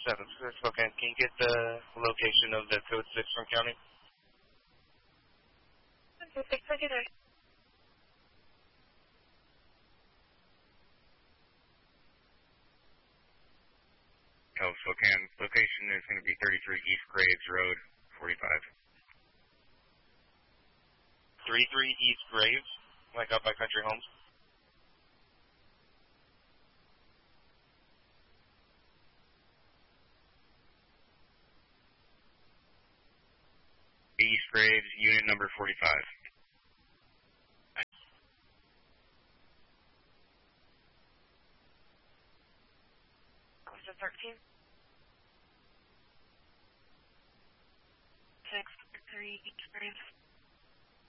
Spokane. Can you get the location of the code 6 from county? Code 6, I'll do that. Spokane. Location is going to be 33 East Graves Road, 45. 33 East Graves, like out by Country Homes? East Graves, unit number 45. Code 13. 6, 3, East Graves.